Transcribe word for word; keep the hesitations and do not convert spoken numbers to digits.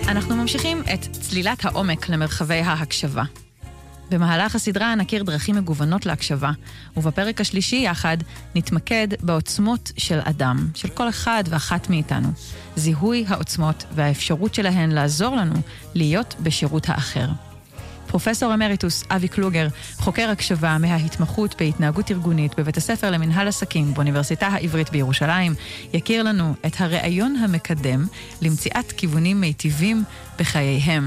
אנחנו ממשיכים את צלילת העומק למרחבי ההקשבה. במהלך הסדרה נכיר דרכים מגוונות להקשבה, ובפרק השלישי יחד נתמקד בעוצמות של אדם, של כל אחד ואחת מאיתנו. זיהוי העוצמות והאפשרות שלהן לעזור לנו להיות בשירות האחר. פרופסור אמריטוס אבי קלוגר, חוקר הקשבה מההתמחות בהתנהגות ארגונית בבית הספר למנהל עסקים באוניברסיטה העברית בירושלים, יכיר לנו את הרעיון המקדם למציאת כיוונים מיטיבים בחייהם